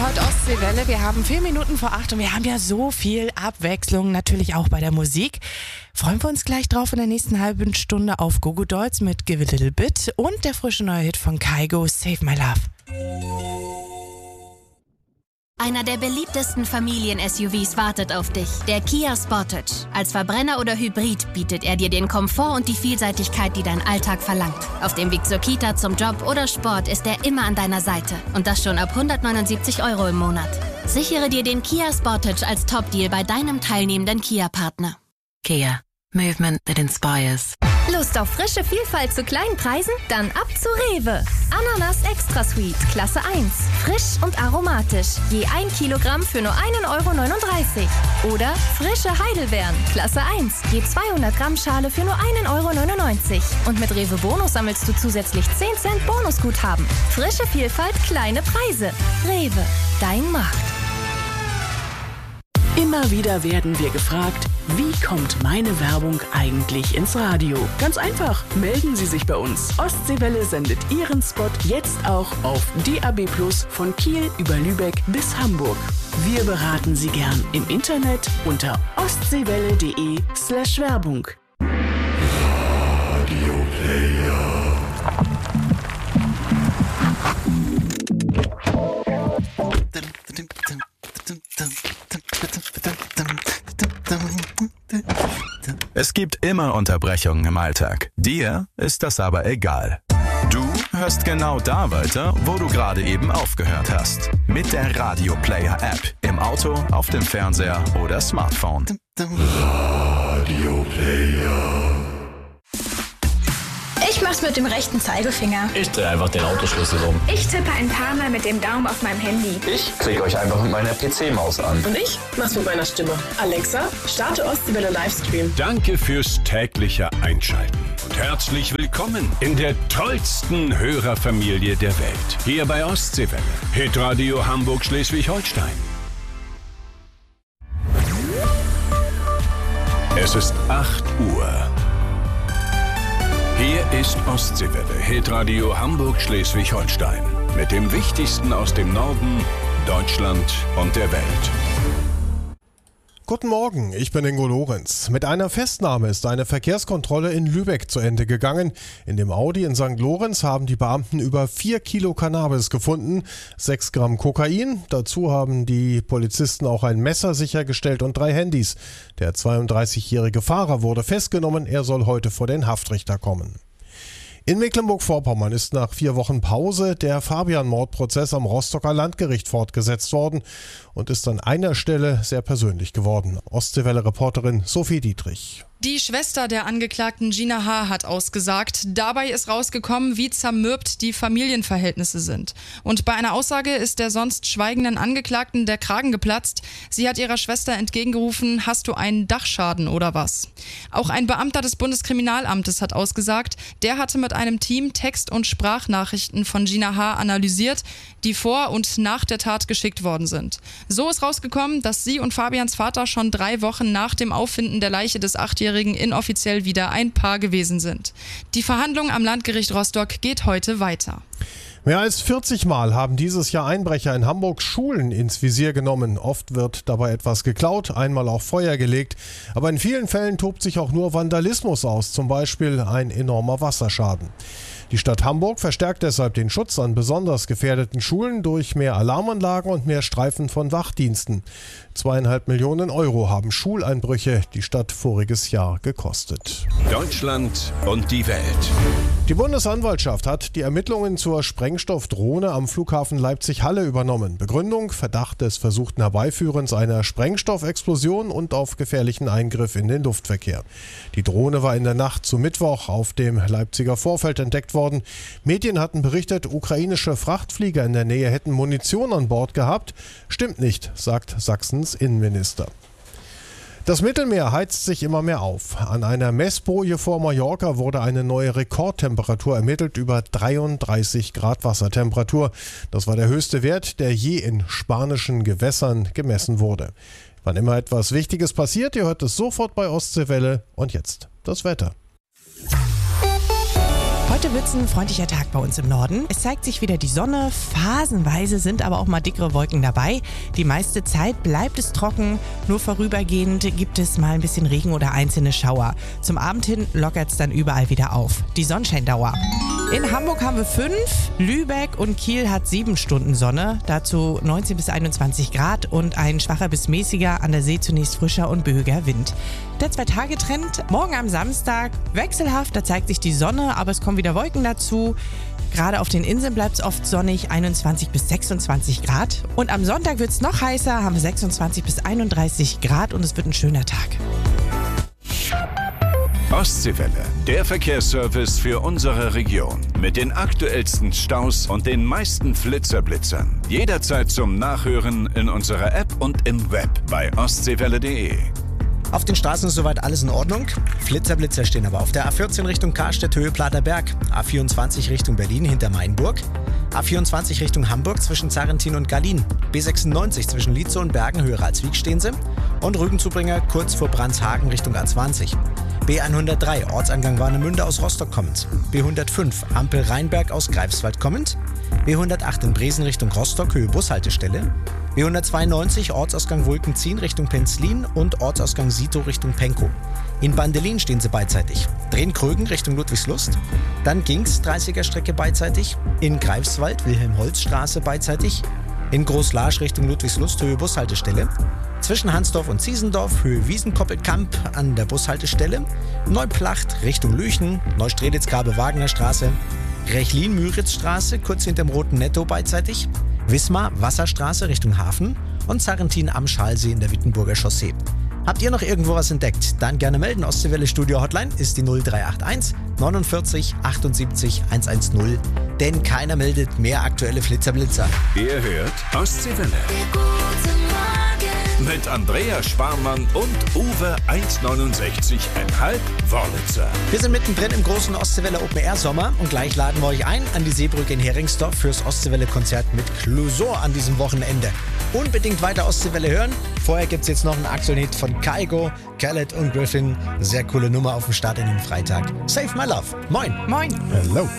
hört Ostseewelle. Wir haben 4 Minuten vor 8 und wir haben ja so viel Abwechslung, natürlich auch bei der Musik. Freuen wir uns gleich drauf in der nächsten halben Stunde auf Goo Goo Dolls mit Give a Little Bit und der frische neue Hit von Kygo, Save My Love. Einer der beliebtesten Familien-SUVs wartet auf dich, der Kia Sportage. Als Verbrenner oder Hybrid bietet er dir den Komfort und die Vielseitigkeit, die dein Alltag verlangt. Auf dem Weg zur Kita, zum Job oder Sport ist er immer an deiner Seite. Und das schon ab 179 € im Monat. Sichere dir den Kia Sportage als Top-Deal bei deinem teilnehmenden Kia-Partner. Kia. Movement that inspires. Lust auf frische Vielfalt zu kleinen Preisen? Dann ab zu Rewe. Ananas Extra Sweet, Klasse 1. Frisch und aromatisch. Je 1 Kilogramm für nur 1,39 €. Oder frische Heidelbeeren, Klasse 1. Je 200 Gramm Schale für nur 1,99 €. Und mit Rewe Bonus sammelst du zusätzlich 10 Cent Bonusguthaben. Frische Vielfalt, kleine Preise. Rewe, dein Markt. Immer wieder werden wir gefragt, wie kommt meine Werbung eigentlich ins Radio? Ganz einfach, melden Sie sich bei uns. Ostseewelle sendet Ihren Spot jetzt auch auf DAB+ von Kiel über Lübeck bis Hamburg. Wir beraten Sie gern im Internet unter ostseewelle.de/Werbung. Es gibt immer Unterbrechungen im Alltag. Dir ist das aber egal. Du hörst genau da weiter, wo du gerade eben aufgehört hast. Mit der Radio Player App. Im Auto, auf dem Fernseher oder Smartphone. Radio Player. Ich mach's mit dem rechten Zeigefinger. Ich drehe einfach den Autoschlüssel um. Ich tippe ein paar Mal mit dem Daumen auf meinem Handy. Ich klicke euch einfach mit meiner PC-Maus an. Und ich mach's mit meiner Stimme. Alexa, starte Ostseewelle Livestream. Danke fürs tägliche Einschalten. Und herzlich willkommen in der tollsten Hörerfamilie der Welt. Hier bei Ostseewelle. Hitradio Hamburg-Schleswig-Holstein. Es ist 8 Uhr. Hier ist Ostseewelle, Hitradio Hamburg-Schleswig-Holstein. Mit dem Wichtigsten aus dem Norden, Deutschland und der Welt. Guten Morgen, ich bin Ingo Lorenz. Mit einer Festnahme ist eine Verkehrskontrolle in Lübeck zu Ende gegangen. In dem Audi in St. Lorenz haben die Beamten über 4 Kilo Cannabis gefunden, 6 Gramm Kokain. Dazu haben die Polizisten auch ein Messer sichergestellt und 3 Handys. Der 32-jährige Fahrer wurde festgenommen, er soll heute vor den Haftrichter kommen. In Mecklenburg-Vorpommern ist nach 4 Wochen Pause der Fabian-Mordprozess am Rostocker Landgericht fortgesetzt worden und ist an einer Stelle sehr persönlich geworden. Ostseewelle-Reporterin Sophie Dietrich. Die Schwester der Angeklagten Gina H. hat ausgesagt. Dabei ist rausgekommen, wie zermürbt die Familienverhältnisse sind. Und bei einer Aussage ist der sonst schweigenden Angeklagten der Kragen geplatzt. Sie hat ihrer Schwester entgegengerufen, hast du einen Dachschaden oder was? Auch ein Beamter des Bundeskriminalamtes hat ausgesagt. Der hatte mit einem Team Text- und Sprachnachrichten von Gina H. analysiert, die vor und nach der Tat geschickt worden sind. So ist rausgekommen, dass sie und Fabians Vater schon 3 Wochen nach dem Auffinden der Leiche des 8-Jährigen inoffiziell wieder ein Paar gewesen sind. Die Verhandlung am Landgericht Rostock geht heute weiter. Mehr als 40 Mal haben dieses Jahr Einbrecher in Hamburg Schulen ins Visier genommen. Oft wird dabei etwas geklaut, einmal auch Feuer gelegt. Aber in vielen Fällen tobt sich auch nur Vandalismus aus, zum Beispiel ein enormer Wasserschaden. Die Stadt Hamburg verstärkt deshalb den Schutz an besonders gefährdeten Schulen durch mehr Alarmanlagen und mehr Streifen von Wachdiensten. 2,5 Millionen € haben Schuleinbrüche die Stadt voriges Jahr gekostet. Deutschland und die Welt. Die Bundesanwaltschaft hat die Ermittlungen zur Sprengstoffdrohne am Flughafen Leipzig-Halle übernommen. Begründung: Verdacht des versuchten Herbeiführens einer Sprengstoffexplosion und auf gefährlichen Eingriff in den Luftverkehr. Die Drohne war in der Nacht zu Mittwoch auf dem Leipziger Vorfeld entdeckt worden. Medien hatten berichtet, ukrainische Frachtflieger in der Nähe hätten Munition an Bord gehabt. Stimmt nicht, sagt Sachsens Innenminister. Das Mittelmeer heizt sich immer mehr auf. An einer Messboje vor Mallorca wurde eine neue Rekordtemperatur ermittelt, über 33 Grad Wassertemperatur. Das war der höchste Wert, der je in spanischen Gewässern gemessen wurde. Wann immer etwas Wichtiges passiert, ihr hört es sofort bei Ostseewelle. Und jetzt das Wetter. Heute wird es ein freundlicher Tag bei uns im Norden. Es zeigt sich wieder die Sonne, phasenweise sind aber auch mal dickere Wolken dabei. Die meiste Zeit bleibt es trocken, nur vorübergehend gibt es mal ein bisschen Regen oder einzelne Schauer. Zum Abend hin lockert es dann überall wieder auf. Die Sonnenscheindauer. In Hamburg haben wir 5, Lübeck und Kiel hat 7 Stunden Sonne, dazu 19 bis 21 Grad und ein schwacher bis mäßiger, an der See zunächst frischer und böiger Wind. Der 2-Tage-Trend, morgen am Samstag, wechselhaft, da zeigt sich die Sonne, aber es kommen wieder Wolken dazu. Gerade auf den Inseln bleibt es oft sonnig, 21 bis 26 Grad. Und am Sonntag wird es noch heißer, haben wir 26 bis 31 Grad und es wird ein schöner Tag. Ostseewelle, der Verkehrsservice für unsere Region. Mit den aktuellsten Staus und den meisten Flitzerblitzern. Jederzeit zum Nachhören in unserer App und im Web bei ostseewelle.de. Auf den Straßen ist soweit alles in Ordnung. Flitzerblitzer stehen aber auf der A14 Richtung Karstedt, Höhe Platerberg. A24 Richtung Berlin hinter Mainburg. A24 Richtung Hamburg zwischen Zarrentin und Gallien. B96 zwischen Lietzow und Bergen, Höhe Ralswiek stehen sie. Und Rügenzubringer kurz vor Brandshagen Richtung A20. B103 Ortsangang Warnemünde aus Rostock kommend. B105 Ampel Rheinberg aus Greifswald kommend. B108 in Bresen Richtung Rostock, Höhe Bushaltestelle. B192 Ortsausgang Wulkenzien Richtung Penzlin und Ortsausgang Sito Richtung Penkow. In Bandelin stehen sie beidseitig. Drehen Krögen Richtung Ludwigslust. Dann Gings 30er Strecke beidseitig. In Greifswald Wilhelm-Holz-Straße beidseitig. In Großlarsch Richtung Ludwigslust, Höhe Bushaltestelle. Zwischen Hansdorf und Ziesendorf, Höhe Wiesenkoppelkamp an der Bushaltestelle. Neuplacht Richtung Lüchen, Neustrelitz-Grabe-Wagner-Straße. Rechlin-Müritz-Straße, kurz hinterm Roten Netto beidseitig. Wismar Wasserstraße Richtung Hafen und Zarrentin am Schalsee in der Wittenburger Chaussee. Habt ihr noch irgendwo was entdeckt? Dann gerne melden. Ostseewelle Studio Hotline ist die 0381 49 78 110. Denn keiner meldet mehr aktuelle Flitzerblitzer. Ihr hört Ostseewelle. Mit Andrea Sparmann und Uwe 1,69,5 Wörlitzer. Wir sind mittendrin im großen Ostseewelle Open Air Sommer und gleich laden wir euch ein an die Seebrücke in Heringsdorf fürs Ostseewelle Konzert mit Clouseau an diesem Wochenende. Unbedingt weiter Ostseewelle hören. Vorher gibt's jetzt noch einen Axel-Hit von Kygo, Khaled und Griffin. Sehr coole Nummer auf dem Start in den Freitag. Save My Love. Moin. Moin. Hello.